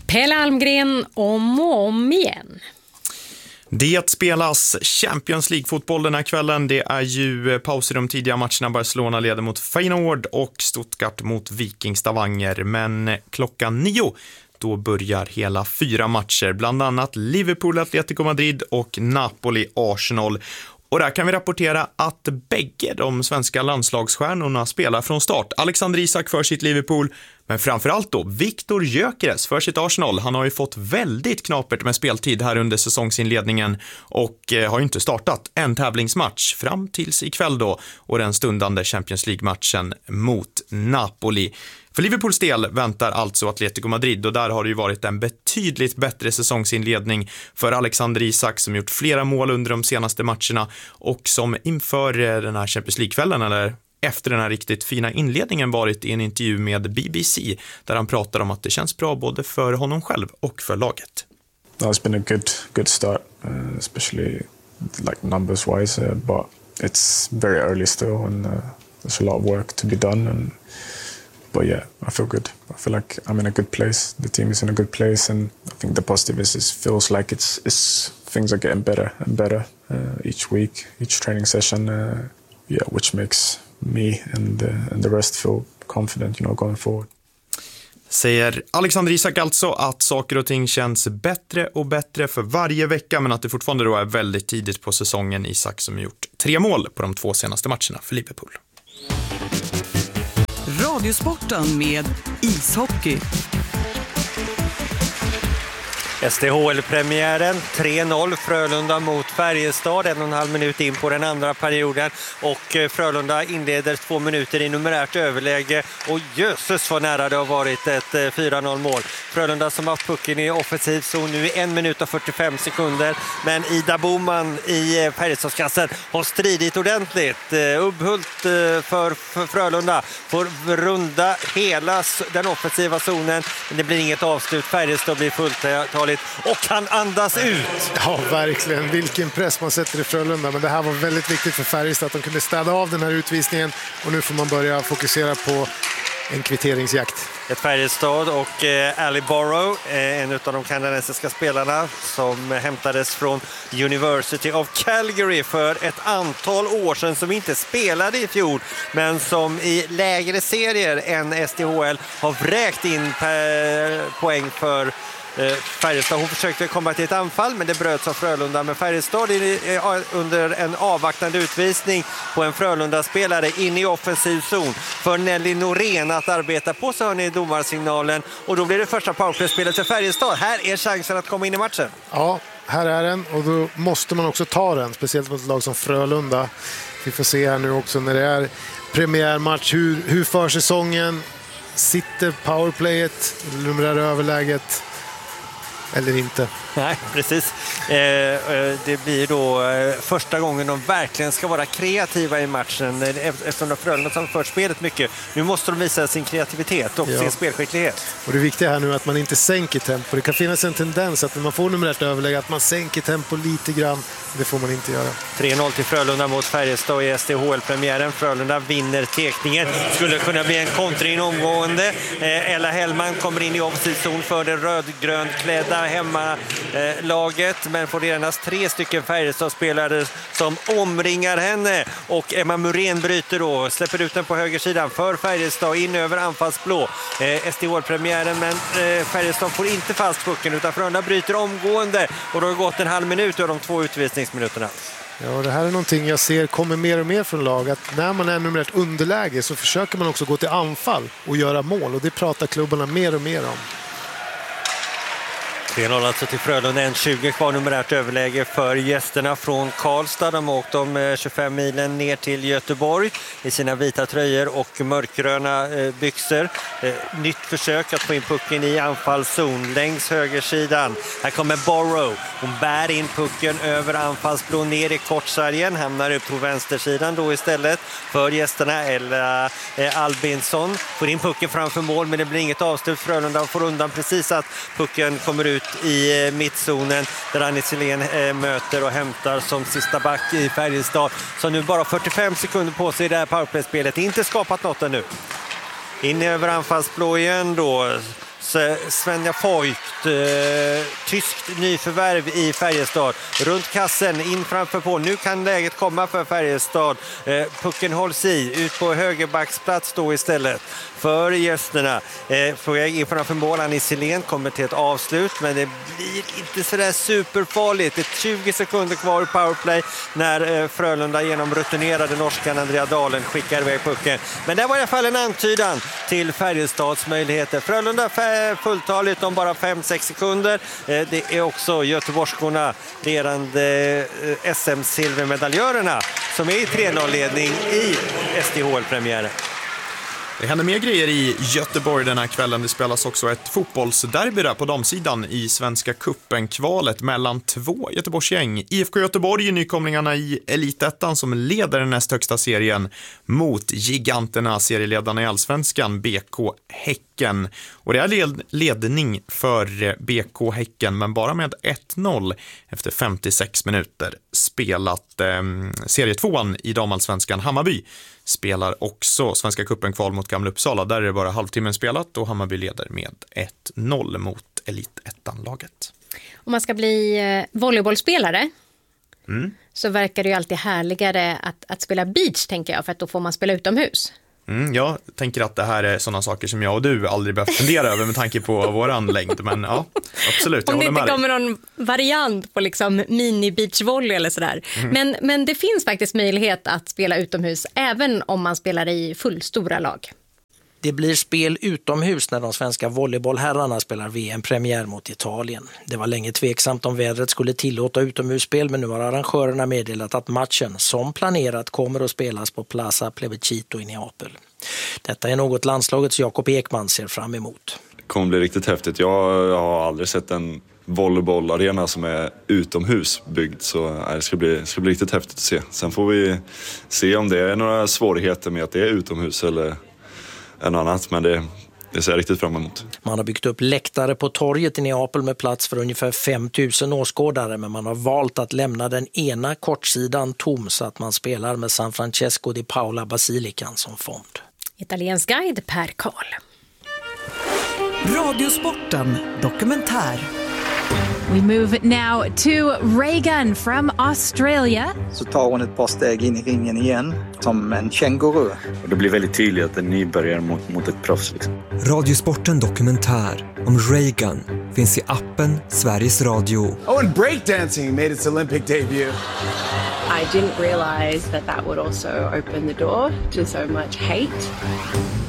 Pelle Almgren om och om igen. Det spelas Champions League-fotboll den här kvällen. Det är ju paus i de tidiga matcherna. Barcelona leder mot Feyenoord och Stuttgart mot Viking Stavanger. Men klockan 9 då börjar hela 4 matcher. Bland annat Liverpool, Atletico Madrid och Napoli, Arsenal. Och där kan vi rapportera att bägge de svenska landslagsstjärnorna spelar från start. Alexander Isak för sitt Liverpool, men framförallt då Viktor Gyökeres för sitt Arsenal. Han har ju fått väldigt knapert med speltid här under säsongsinledningen och har ju inte startat en tävlingsmatch fram tills ikväll då och den stundande Champions League-matchen mot Napoli. För Liverpools del väntar alltså Atletico Madrid och där har det ju varit en betydligt bättre säsongsinledning för Alexander Isak som gjort flera mål under de senaste matcherna och som inför den här Champions League-kvällen eller efter den här riktigt fina inledningen varit i en intervju med BBC där han pratar om att det känns bra både för honom själv och för laget. It's been a good start, especially like numbers wise, but it's very early still and there's a lot of work to be done but yeah, I feel good. I feel like I'm in a good place. The team is in a good place and I think the positive is it feels like it's things are getting better and better each week, each training session, which makes me and the rest feel confident, going forward. Säger Alexander Isak alltså att saker och ting känns bättre och bättre för varje vecka men att det fortfarande då är väldigt tidigt på säsongen. Isak som gjort 3 mål på de 2 senaste matcherna för Liverpool. Radiosporten med ishockey. SDHL-premiären 3-0 Frölunda mot Färjestad 1,5 minut in på den andra perioden och Frölunda inleder 2 minuter i numerärt överläge och jösses vad nära det har varit ett 4-0 mål. Frölunda som har pucken i offensiv zon nu i 1 minut och 45 sekunder men Ida Boman i Färjestadskassen har stridit ordentligt. Ubbhult för Frölunda får runda hela den offensiva zonen men det blir inget avslut. Färjestad blir fulltaligt och kan andas ut. Ja, verkligen. Vilken press man sätter i Frölunda. Men det här var väldigt viktigt för Färjestad att de kunde städa av den här utvisningen. Och nu får man börja fokusera på en kvitteringsjakt. Ett Färjestad och Ali Borrow, en av de kanadensiska spelarna som hämtades från University of Calgary för ett antal år sedan, som inte spelade i fjol men som i lägre serier än SDHL har vräkt in poäng för Färjestad. Hon försökte komma till ett anfall men det bröts av Frölunda, men Färjestad under en avvaktande utvisning på en Frölunda-spelare in i offensiv zon för Nelly Norén att arbeta på, så hör ni domarsignalen och då blir det första powerplay-spelet för Färjestad. Här är chansen att komma in i matchen. Ja, här är den och då måste man också ta den, speciellt mot ett lag som Frölunda. Vi får se här nu också när det är premiärmatch hur för säsongen sitter powerplayet, numerära överläget eller inte. Nej, precis. Det blir då första gången de verkligen ska vara kreativa i matchen eftersom de Frölunda som för spelet mycket. Nu måste de visa sin kreativitet och sin spelskicklighet. Och det viktiga här nu är att man inte sänker tempo. Det kan finnas en tendens att när man får numerärt överläge att man sänker tempo lite grann. Det får man inte göra. 3-0 till Frölunda mot Färjestad i SDHL-premiären. Frölunda vinner tekningen. Skulle kunna bli en kontring omgående. Ella Hellman kommer in i offensiv zon för det rödgrönklädda hemmalaget, men får endast 3 stycken Färjestad-spelare som omringar henne och Emma Murén bryter då, släpper ut den på högersidan för Färjestad in över anfallsblå. SDHL-premiären, men Färjestad får inte fast pucken utan Frölunda bryter omgående och då har gått en halv minut av de 2 utvisningsminuterna. Ja, det här är någonting jag ser kommer mer och mer från lag, att när man är numerärt underläge så försöker man också gå till anfall och göra mål, och det pratar klubbarna mer och mer om. 3-0 alltså till Frölunda, en 20 kvar numerärt överläge för gästerna från Karlstad. De har åkt de 25 milen ner till Göteborg i sina vita tröjor och mörkgröna byxor. Nytt försök att få in pucken i anfallszon längs högersidan. Här kommer Borrow. Hon bär in pucken över anfallsblå ner i kortsargen. Hamnar upp på vänstersidan då istället för gästerna. Eller Albinsson får in pucken framför mål, men det blir inget avslut. Frölunda får undan precis att pucken kommer ut i mittzonen där Annie Silén möter och hämtar som sista back i Färjestad, som nu bara 45 sekunder på sig i det här powerplay-spelet. Inte skapat något ännu. In över anfallsblå igen då. Svenja Voigt, tyskt nyförvärv i Färjestad. Runt kassen, in framför på. Nu kan läget komma för Färjestad. Pucken hålls ut på högerbacksplats då istället för gästerna. På väg in framför mål, i Silén kommer till ett avslut, men det blir inte sådär superfarligt. Det är 20 sekunder kvar i powerplay när Frölunda genom rutinerade norskan Andrea Dahlen skickar iväg pucken. Men det var i alla fall en antydan till Färjestads möjligheter. Frölunda fulltaligt om bara 5-6 sekunder. Det är också göteborgskorna, ledande SM-silvermedaljörerna, som är i 3-0-ledning i SDHL-premiären. Det händer mer grejer i Göteborg den här kvällen. Det spelas också ett fotbollsderby där på damsidan i Svenska Cupen-kvalet mellan två Göteborgsgäng. IFK Göteborg är nykomlingarna i Elitettan som leder den näst högsta serien mot giganterna, serieledarna i Allsvenskan, BK Häcken. Och det är ledning för BK Häcken, men bara med 1-0 efter 56 minuter spelat. Serietvåan i damallsvenskan, Hammarby, spelar också Svenska Cupen-kval mot Gamla Uppsala. Där är det bara halvtimmen spelat och Hammarby leder med 1-0 mot Elitettan-laget. Om man ska bli volleybollspelare så verkar det ju alltid härligare att spela beach, tänker jag, för att då får man spela utomhus. Jag tänker att det här är sådana saker som jag och du aldrig behöver fundera över med tanke på våran längd. Men ja, absolut, om det inte kommer någon variant på liksom mini-beachvolley eller sådär. Men det finns faktiskt möjlighet att spela utomhus även om man spelar i fullstora lag. Det blir spel utomhus när de svenska volleybollherrarna spelar VM-premiär mot Italien. Det var länge tveksamt om vädret skulle tillåta utomhusspel, men nu har arrangörerna meddelat att matchen som planerat kommer att spelas på Plaza Plebiscito i Neapel. Detta är något landslagets Jakob Ekman ser fram emot. Det kommer bli riktigt häftigt. Jag har aldrig sett en volleybollarena som är utomhusbyggd, så det ska bli riktigt häftigt att se. Sen får vi se om det är några svårigheter med att det är utomhus eller än annat, men det ser jag riktigt fram emot. Man har byggt upp läktare på torget i Neapel med plats för ungefär 5 000 åskådare, men man har valt att lämna den ena kortsidan tom så att man spelar med San Francesco di Paola Basilikan som fond. Italiensk guide Per Karl. Radiosporten dokumentär. We move now to Reagan from Australia. Så tar hon ett par steg in i ringen igen som en känguru. Och det blir väldigt tydligt att en nybörjare mot ett proffs. Liksom. Radiosporten dokumentär om Reagan finns i appen Sveriges Radio. Oh, and breakdancing made its Olympic debut. I didn't realize that would also open the door to so much hate.